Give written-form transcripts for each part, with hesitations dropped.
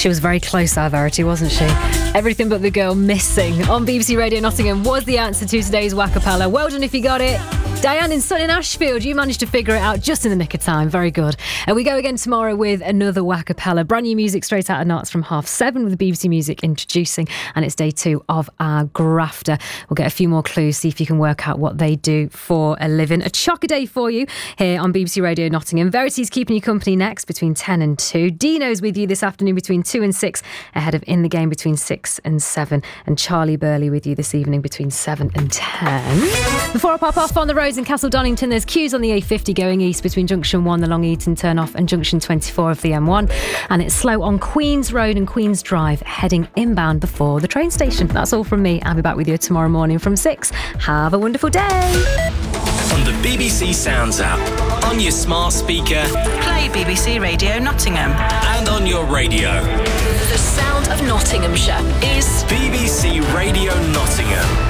She was very close, our Verity, wasn't she? Everything But the Girl Missing on BBC Radio Nottingham was the answer to today's Wackapella. Well done if you got it. Diane in Sutton Ashfield, you managed to figure it out just in the nick of time. Very good. And we go again tomorrow with another Wackapella. Brand new music straight out of Knots from 7:30 with BBC Music introducing. And it's day 2 of our grafter. We'll get a few more clues, see if you can work out what they do for a living. A chocker day for you here on BBC Radio Nottingham. Verity's keeping you company next between 10 and 2. Dino's with you this afternoon between 2 and 6, ahead of In the Game between 6 and 7. And Charlie Burley with you this evening between 7 and 10. Before I pop off on the roads in Castle Donington, there's queues on the A50 going east between Junction 1, the Long Eaton turn-off, and Junction 24 of the M1. And it's slow on Queen's Road and Queen's Drive, heading inbound before the train station. That's all from me. I'll be back with you tomorrow morning from 6. Have a wonderful day. On the BBC Sounds app, on your smart speaker, play BBC Radio Nottingham, and on your radio. The sound of Nottinghamshire is BBC Radio Nottingham.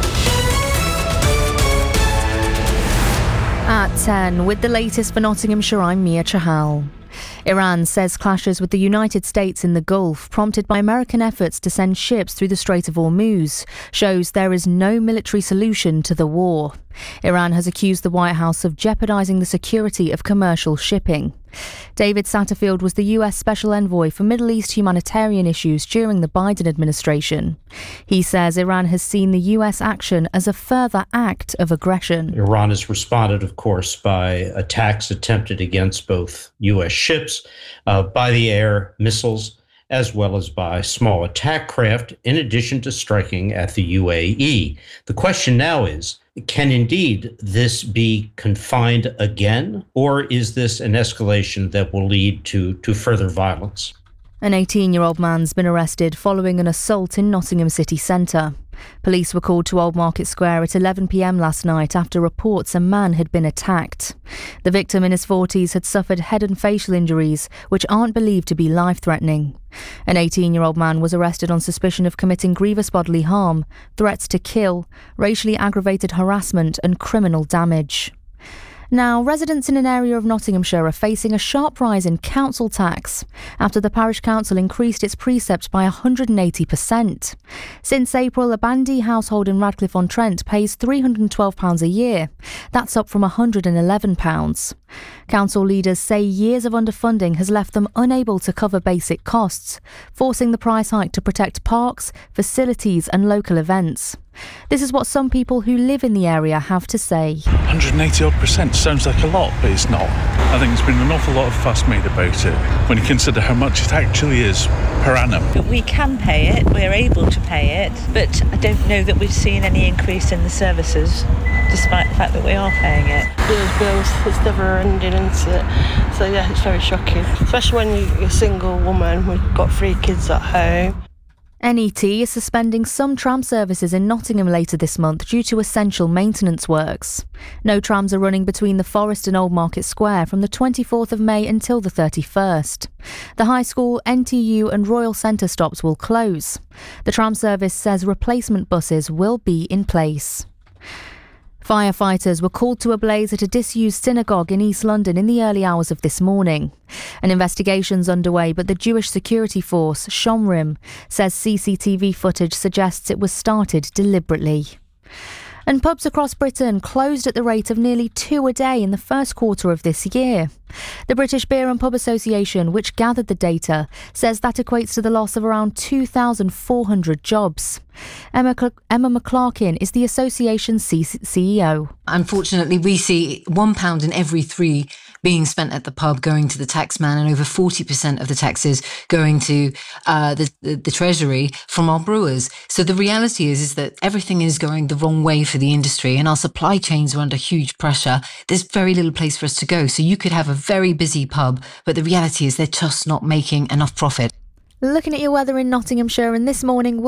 At 10, with the latest for Nottinghamshire, I'm Mia Chahal. Iran says clashes with the United States in the Gulf, prompted by American efforts to send ships through the Strait of Hormuz, shows there is no military solution to the war. Iran has accused the White House of jeopardising the security of commercial shipping. David Satterfield was the US Special Envoy for Middle East humanitarian issues during the Biden administration. He says Iran has seen the US action as a further act of aggression. Iran has responded, of course, by attacks attempted against both US ships, by the air, missiles, as well as by small attack craft, in addition to striking at the UAE. The question now is, can indeed this be confined again, or is this an escalation that will lead to further violence? An 18-year-old man's been arrested following an assault in Nottingham city centre. Police were called to Old Market Square at 11 p.m. last night after reports a man had been attacked. The victim in his 40s had suffered head and facial injuries, which aren't believed to be life-threatening. An 18-year-old man was arrested on suspicion of committing grievous bodily harm, threats to kill, racially aggravated harassment and criminal damage. Now, residents in an area of Nottinghamshire are facing a sharp rise in council tax after the parish council increased its precept by 180%. Since April, a Bandy household in Radcliffe-on-Trent pays £312 a year. That's up from £111. Council leaders say years of underfunding has left them unable to cover basic costs, forcing the price hike to protect parks, facilities and local events. This is what some people who live in the area have to say. 180% sounds like a lot, but it's not. I think there's been an awful lot of fuss made about it when you consider how much it actually is per annum. We can pay it, we're able to pay it, but I don't know that we've seen any increase in the services, despite the fact that we are paying it. Those bills, it's never ending, isn't it? So yeah, it's very shocking, especially when you're a single woman, we've got 3 kids at home. NET is suspending some tram services in Nottingham later this month due to essential maintenance works. No trams are running between the Forest and Old Market Square from the 24th of May until the 31st. The High School, NTU and Royal Centre stops will close. The tram service says replacement buses will be in place. Firefighters were called to a blaze at a disused synagogue in East London in the early hours of this morning. An investigation's underway, but the Jewish security force, Shomrim, says CCTV footage suggests it was started deliberately. And pubs across Britain closed at the rate of nearly 2 a day in the first quarter of this year. The British Beer and Pub Association, which gathered the data, says that equates to the loss of around 2,400 jobs. Emma McClarkin is the association's CEO. Unfortunately, we see £1 in every 3 being spent at the pub going to the taxman, and over 40% of the taxes going to the treasury from our brewers. So the reality is that everything is going the wrong way for the industry, and our supply chains are under huge pressure. There's very little place for us to go. So you could have a very busy pub, but the reality is they're just not making enough profit. Looking at your weather in Nottinghamshire, and this morning